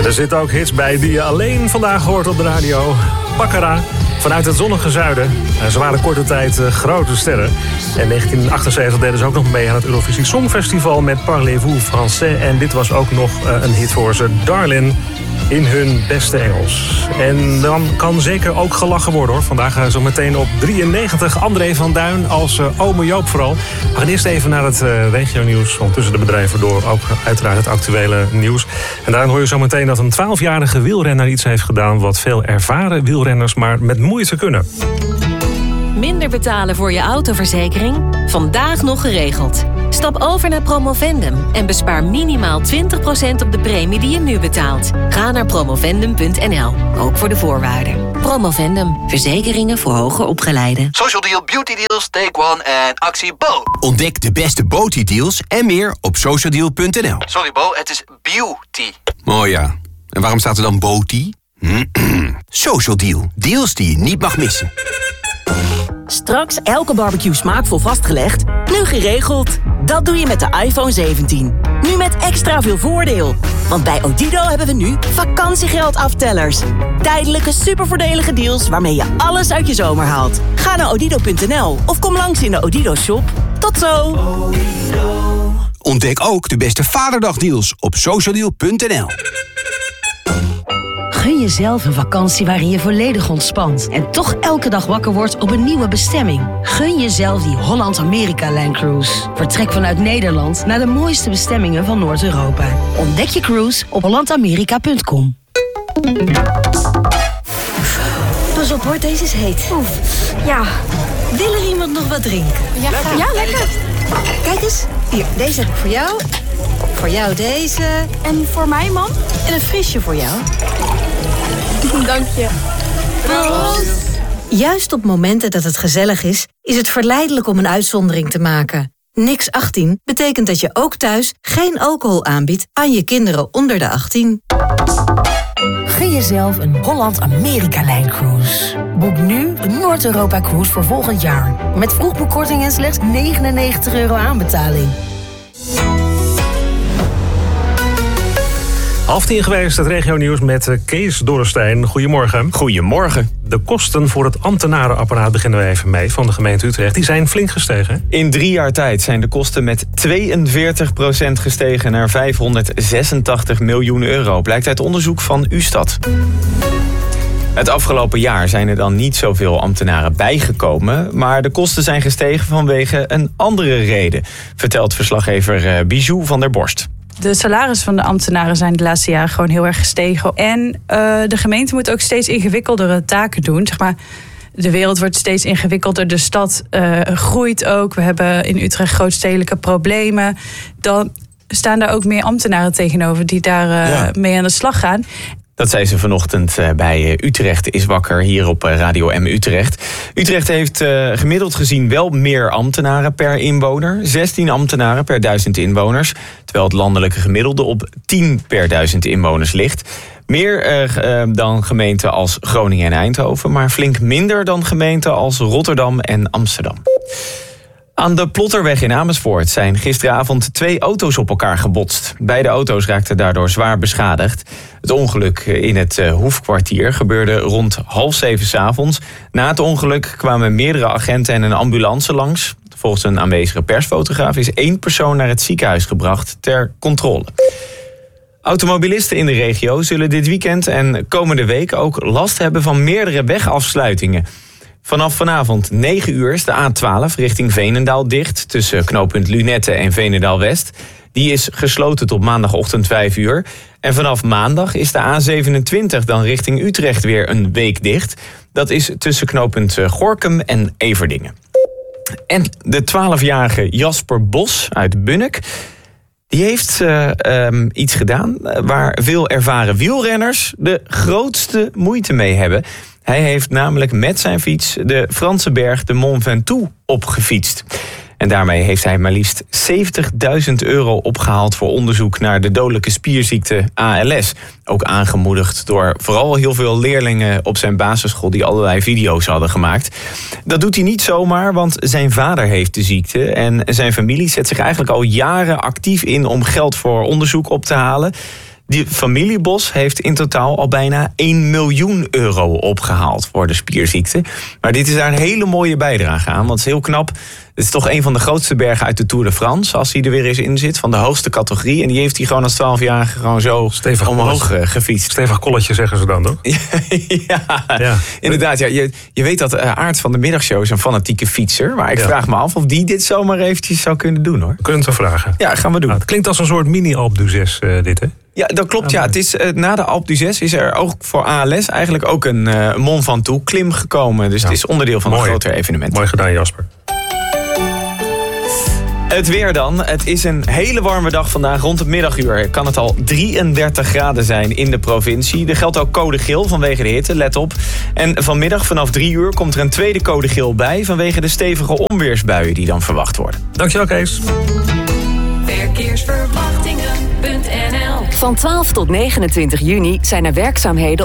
En er zitten ook hits bij die je alleen vandaag hoort op de radio. Baccarat, vanuit het zonnige zuiden. Ze waren korte tijd grote sterren. En in 1978 deden ze ook nog mee aan het Eurovisie Songfestival met Parlez-vous Français. En dit was ook nog een hit voor ze, Darlin, in hun beste Engels. En dan kan zeker ook gelachen worden hoor. Vandaag zo meteen op 93 André van Duin als ome Joop vooral. We gaan eerst even naar het regionieuws. Tussen de bedrijven door ook uiteraard het actuele nieuws. En daarin hoor je zo meteen dat een 12-jarige wielrenner iets heeft gedaan wat veel ervaren wielrenners maar met moeite kunnen. Minder betalen voor je autoverzekering? Vandaag nog geregeld. Stap over naar Promovendum en bespaar minimaal 20% op de premie die je nu betaalt. Ga naar promovendum.nl, ook voor de voorwaarden. Promovendum, verzekeringen voor hoger opgeleiden. Social Deal, Beauty Deals, Take One en Actie Bo. Ontdek de beste Beauty deals en meer op socialdeal.nl. Sorry Bo, het is beauty. Oh ja, en waarom staat er dan Beauty? Social Deal, deals die je niet mag missen. Straks elke barbecue smaakvol vastgelegd, nu geregeld. Dat doe je met de iPhone 17. Nu met extra veel voordeel. Want bij Odido hebben we nu vakantiegeldaftellers. Tijdelijke supervoordelige deals waarmee je alles uit je zomer haalt. Ga naar odido.nl of kom langs in de Odido shop. Tot zo! Ontdek ook de beste Vaderdagdeals op socialdeal.nl. Gun jezelf een vakantie waarin je volledig ontspant en toch elke dag wakker wordt op een nieuwe bestemming. Gun jezelf die Holland-Amerika-Line Cruise. Vertrek vanuit Nederland naar de mooiste bestemmingen van Noord-Europa. Ontdek je cruise op hollandamerika.com. Pas op hoor, deze is heet. Oef. Ja, wil er iemand nog wat drinken? Ja, lekker. Kijk eens, hier, deze heb ik voor jou. Voor jou deze. En voor mij, man? En een frisje voor jou. Dank je. Proost. Juist op momenten dat het gezellig is het verleidelijk om een uitzondering te maken. Niks 18 betekent dat je ook thuis geen alcohol aanbiedt aan je kinderen onder de 18. Gun jezelf een Holland-Amerika-Line Cruise. Boek nu een Noord-Europa-cruise voor volgend jaar. Met vroegboekkorting en slechts €99 aanbetaling. 9:30 geweest, het regionieuws met Kees Dorrestein. Goedemorgen. Goedemorgen. De kosten voor het ambtenarenapparaat beginnen we even mee van de gemeente Utrecht. Die zijn flink gestegen. In 3 jaar tijd zijn de kosten met 42% gestegen naar €586 miljoen. Blijkt uit onderzoek van Ustad. Het afgelopen jaar zijn er dan niet zoveel ambtenaren bijgekomen, maar de kosten zijn gestegen vanwege een andere reden, vertelt verslaggever Bijou van der Borst. De salarissen van de ambtenaren zijn de laatste jaren gewoon heel erg gestegen. En de gemeente moet ook steeds ingewikkeldere taken doen. Zeg maar, de wereld wordt steeds ingewikkelder. De stad groeit ook. We hebben in Utrecht grootstedelijke problemen. Dan staan daar ook meer ambtenaren tegenover die daar mee aan de slag gaan. Dat zei ze vanochtend bij Utrecht is wakker hier op Radio M Utrecht. Utrecht heeft gemiddeld gezien wel meer ambtenaren per inwoner. 16 ambtenaren per 1000 inwoners. Terwijl het landelijke gemiddelde op 10 per 1000 inwoners ligt. Meer dan gemeenten als Groningen en Eindhoven. Maar flink minder dan gemeenten als Rotterdam en Amsterdam. Aan de Plotterweg in Amersfoort zijn gisteravond 2 auto's op elkaar gebotst. Beide auto's raakten daardoor zwaar beschadigd. Het ongeluk in het Hoefkwartier gebeurde rond 6:30 'avonds. Na het ongeluk kwamen meerdere agenten en een ambulance langs. Volgens een aanwezige persfotograaf is 1 persoon naar het ziekenhuis gebracht ter controle. Automobilisten in de regio zullen dit weekend en komende week ook last hebben van meerdere wegafsluitingen. Vanaf vanavond 9 uur is de A12 richting Veenendaal dicht tussen knooppunt Lunette en Veenendaal-West. Die is gesloten tot maandagochtend 5 uur. En vanaf maandag is de A27 dan richting Utrecht weer een week dicht. Dat is tussen knooppunt Gorinchem en Everdingen. En de 12-jarige Jasper Bos uit Bunnik, die heeft iets gedaan waar veel ervaren wielrenners de grootste moeite mee hebben. Hij heeft namelijk met zijn fiets de Franse berg de Mont Ventoux opgefietst. En daarmee heeft hij maar liefst €70.000 opgehaald voor onderzoek naar de dodelijke spierziekte ALS. Ook aangemoedigd door vooral heel veel leerlingen op zijn basisschool die allerlei video's hadden gemaakt. Dat doet hij niet zomaar, want zijn vader heeft de ziekte. En zijn familie zet zich eigenlijk al jaren actief in om geld voor onderzoek op te halen. Die familie Bos heeft in totaal al bijna 1 miljoen euro opgehaald voor de spierziekte. Maar dit is daar een hele mooie bijdrage aan, want het is heel knap. Het is toch een van de grootste bergen uit de Tour de France, als hij er weer eens in zit, van de hoogste categorie. En die heeft hij gewoon als 12-jarige gewoon zo stevig omhoog gefietst. Stevig kolletje zeggen ze dan, toch? ja, inderdaad. Ja. Je weet dat Aart van de Middagshow is een fanatieke fietser. Maar ik vraag me af of die dit zomaar eventjes zou kunnen doen, hoor. We kunnen het zo vragen. Ja, gaan we doen. Nou, het klinkt als een soort mini-Alpe d'Huez, dit, hè? Ja, dat klopt. Ja. Het is, na de Alpe d'Huez is er ook voor ALS eigenlijk ook een Mont Ventoux klim gekomen. Dus het is onderdeel van een groter evenement. Mooi gedaan, Jasper. Het weer dan. Het is een hele warme dag vandaag. Rond het middaguur kan het al 33 graden zijn in de provincie. Er geldt ook code geel vanwege de hitte, let op. En vanmiddag vanaf 3 uur komt er een tweede code geel bij vanwege de stevige onweersbuien die dan verwacht worden. Dankjewel, Kees. Verkeersverwachtingen.nl. Van 12 tot 29 juni zijn er werkzaamheden